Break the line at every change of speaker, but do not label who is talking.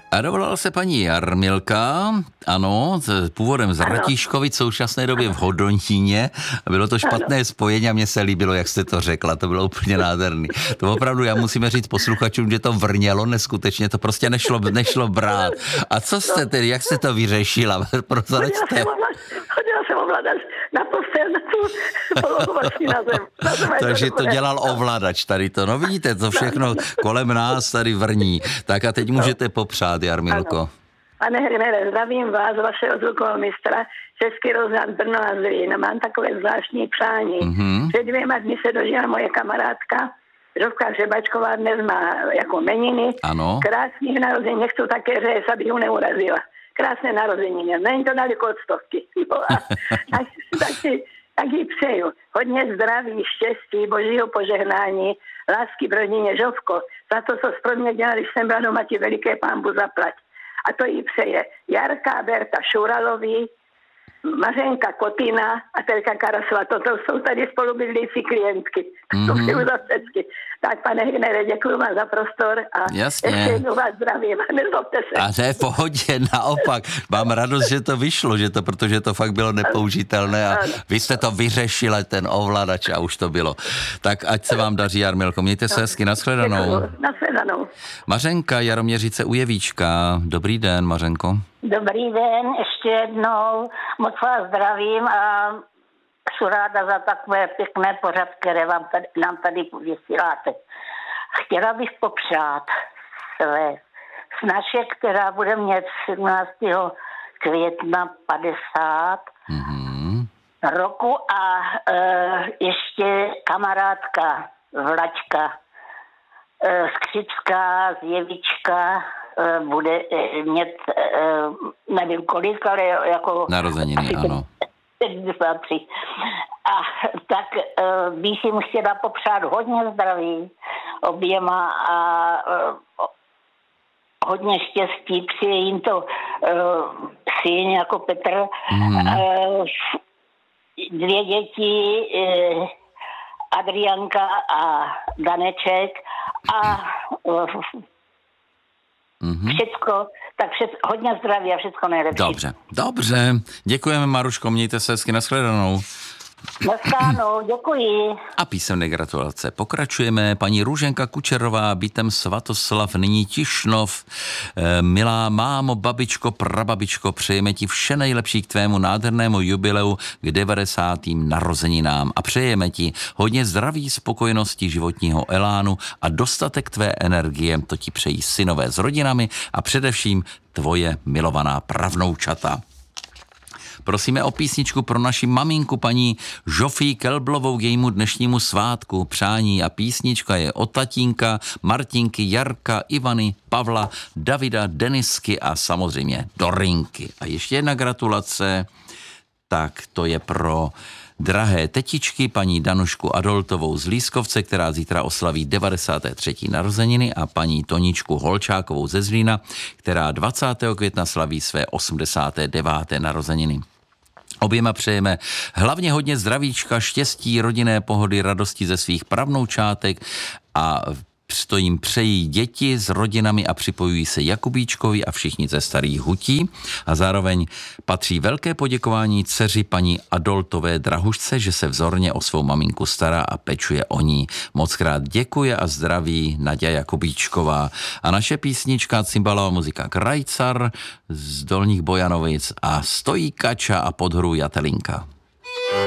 A dovolala se paní Jarmilka, ano, původem z Ratíškovic, v současné době v Hodoníně. Bylo to špatné spojení a mně se líbilo, jak jste to řekla, to bylo úplně nádherný. To opravdu, já musíme říct posluchačům, že to vrnělo neskutečně, to prostě nešlo brát. A co jste tedy, jak jste to vyřešila?
Chodila jsem ovládat na postel, na tu polohu na zem.
Takže to dělal ovladač tady to. No vidíte, to všechno kolem nás tady vrní. Tak a teď můžete popřát, Jarmilko.
Ano. Pane Hrnere, zdravím vás, vašeho zvukového mistra, Český rozhlas Brno a Zlín. Mám takové zvláštní přání. Před 2 dny se dožila moje kamarádka, Žovka Hřebačková, dnes má jako meniny.
Ano.
Krásných narození, nechci také říct, aby ju neurazila. Krásné narozeniny, není to daleko od 100. No a tak jí přeju hodně zdraví, štěstí, božího požehnání, lásky v rodině. Žovko, za to, co pro mě dělali, když jsem byla doma, ti veliké pánbu zaplať. A to jí přeje Jarka Berta Šuralový, Mařenka Kotina a Terka Karasová. Toto jsou tady spolubydlící klientky. To přeju za všechny. Tak, pane Hrnere, děkuji vám za prostor a
jasně.
Ještě jednou vás zdravím. Nezlobte se.
A ne, v pohodě, naopak. Mám radost, že to vyšlo, protože to fakt bylo nepoužitelné a vy jste to vyřešili, ten ovladač a už to bylo. Tak ať se vám daří, Jarmilko. Mějte se hezky, nashledanou.
Nashledanou.
Mařenka, Jaroměřice u Jevíčka. Dobrý den, Mařenko.
Dobrý den, ještě jednou. Moc vás zdravím a jsem ráda za takové pěkné pořad, které nám tady vysíláte. Chtěla bych popřát své snaše, která bude mít 17. května 50 roku a ještě kamarádka Vlaďka Skřická z Jevička bude mít, nevím kolik, ale jako...
Narozeniny, ano.
73. A tak bych jim chtěla popřát hodně zdraví oběma a hodně štěstí. Přeje jim to syn jako Petr. 2 děti, Adrianka a Daneček a všecko, tak hodně zdraví a všecko nejlepší.
Dobře. Děkujeme, Maruško, mějte se hezky, nashledanou.
Naschledanou, děkuji.
A písemné gratulace. Pokračujeme. Paní Růženka Kučerová, bytem Svatoslav, nyní Tišnov. Milá mámo, babičko, prababičko, přejeme ti vše nejlepší k tvému nádhernému jubileu k 90. narozeninám a přejeme ti hodně zdraví, spokojenosti, životního elánu a dostatek tvé energie. To ti přejí synové s rodinami a především tvoje milovaná pravnoučata. Prosíme o písničku pro naši maminku paní Žofii Kelblovou k jejímu dnešnímu svátku. Přání a písnička je od tatínka, Martinky, Jarka, Ivany, Pavla, Davida, Denisky a samozřejmě Dorinky. A ještě jedna gratulace, tak to je pro drahé tetičky, paní Danušku Adoltovou z Lískovce, která zítra oslaví 93. narozeniny a paní Toničku Holčákovou ze Zlína, která 20. května slaví své 89. narozeniny. Oběma přejeme hlavně hodně zdravíčka, štěstí, rodinné pohody, radosti ze svých pravnoučátek a to jim přejí děti s rodinami a připojují se Jakubíčkovi a všichni ze Starých Hutí. A zároveň patří velké poděkování dceři paní Adoltové Drahušce, že se vzorně o svou maminku stará a pečuje o ní. Mockrát děkuje a zdraví Naďa Jakubíčková. A naše písnička, cymbalová muzika Krajcar z Dolních Bojanovic a Stojí Kača a pod hru Jatelinka.